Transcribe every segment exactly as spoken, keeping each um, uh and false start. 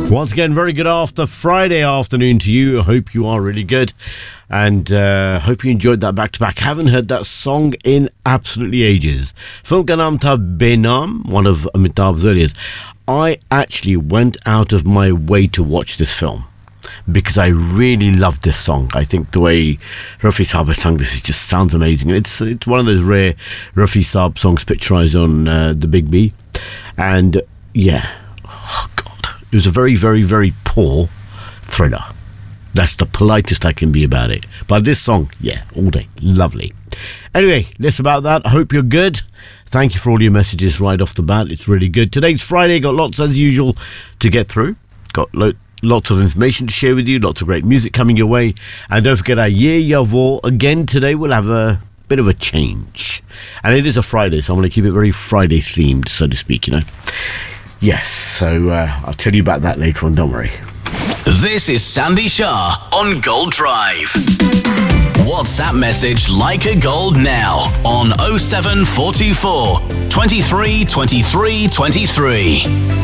Once again, very good after Friday afternoon to you. I hope you are really good and uh, hope you enjoyed that back-to-back. Haven't heard that song in absolutely ages. Film ka naam tha Benam, one of Amitabh's earliest. I actually went out of my way to watch this film because I really loved this song. I think the way Rafi Saab has sung this, it just sounds amazing. It's it's one of those rare Rafi Saab songs picturized on uh, the Big B. And yeah, oh God. It was a very, very, very poor thriller. That's the politest I can be about it. But this song, yeah, all day. Lovely. Anyway, less about that. I hope you're good. Thank you for all your messages right off the bat. It's really good. Today's Friday. Got lots, as usual, to get through. Got lo- lots of information to share with you. Lots of great music coming your way. And don't forget our Ye Ya Wo. Again, today we'll have a bit of a change. And it is a Friday, so I'm going to keep it very Friday-themed, so to speak, you know. Yes, so uh, I'll tell you about that later on, don't worry. This is Sandy Shah on Gold Drive. WhatsApp message Leica Gold now on oh seven four two four, twenty-three, twenty-three, twenty-three.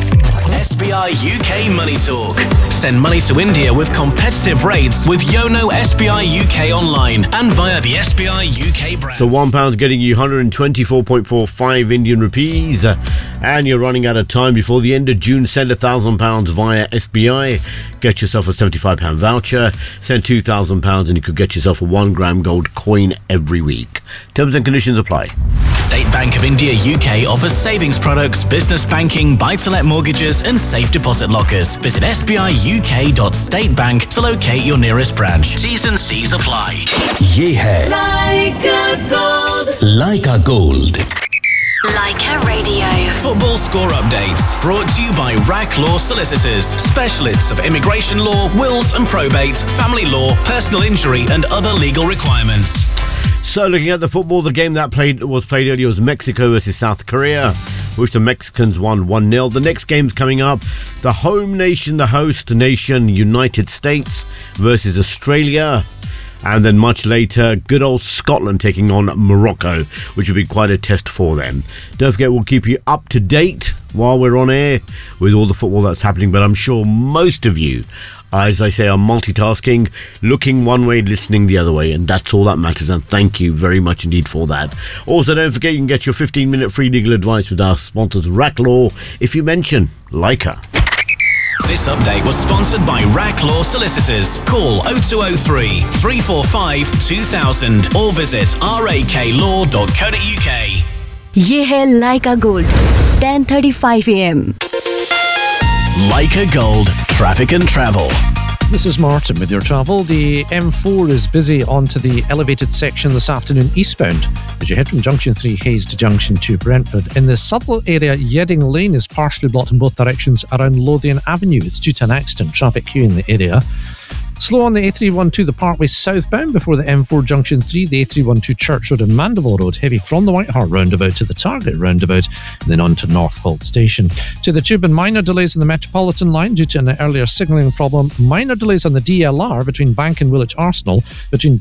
S B I U K Money Talk. Send money to India with competitive rates with Yono S B I U K online and via the S B I U K brand. So one pound getting you one hundred twenty-four point four five Indian rupees, uh, and you're running out of time before the end of June. Send a thousand pounds via S B I. Get yourself a seventy-five pound voucher. Send two thousand pounds and you could get yourself a one gram gold coin every week. Terms and conditions apply. State Bank of India U K offers savings products, business banking, buy-to-let mortgages and safe deposit lockers. Visit s b i u k dot state bank to locate your nearest branch. T's and C's apply. Ye hai Leica Gold. Leica Gold. Leica Radio. Football score updates brought to you by R A C Law Solicitors, specialists of immigration law, wills and probate, family law, personal injury and other legal requirements. So looking at the football, the game that played was played earlier was Mexico versus South Korea, which the Mexicans won one nil. The next game's coming up. The home nation, the host nation, United States versus Australia. And then much later, good old Scotland taking on Morocco, which will be quite a test for them. Don't forget, we'll keep you up to date while we're on air with all the football that's happening. But I'm sure most of you, as I say, are multitasking, looking one way, listening the other way. And that's all that matters. And thank you very much indeed for that. Also, don't forget, you can get your fifteen minute free legal advice with our sponsors, R A C Law, if you mention Leica. This update was sponsored by R A C Law Solicitors. Call oh two oh three, three four five, two thousand or visit r a k law dot co dot u k. ये है Leica Gold, ten thirty-five a m. Leica Gold, traffic and travel. This is Martin with your travel. The M four is busy onto the elevated section this afternoon eastbound as you head from Junction three Hayes to Junction two Brentford. In the Southwell area, Yedding Lane is partially blocked in both directions around Lothian Avenue. It's due to an accident, traffic queue in the area. Slow on the A three twelve the Parkway southbound before the M four Junction three, the A three twelve Church Road and Mandeville Road. Heavy from the White Hart roundabout to the Target roundabout and then on to Northholt Station. To the Tube and minor delays in the Metropolitan line due to an earlier signalling problem. Minor delays on the D L R between Bank and Woolwich Arsenal, between